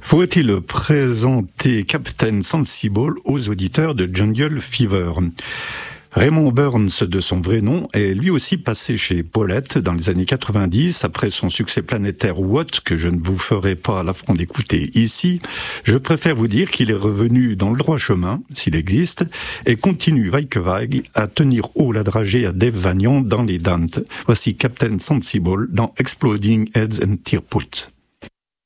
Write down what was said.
Faut-il présenter Captain Sensible aux auditeurs de Jungle Fever? Raymond Burns, de son vrai nom, est lui aussi passé chez Paulette dans les années 90, après son succès planétaire What, que je ne vous ferai pas l'affront d'écouter ici. Je préfère vous dire qu'il est revenu dans le droit chemin, s'il existe, et continue, vaille que vaille, à tenir haut la dragée à Dave Vanian dans les Dante. Voici Captain Sensible dans Exploding Heads and Tearput.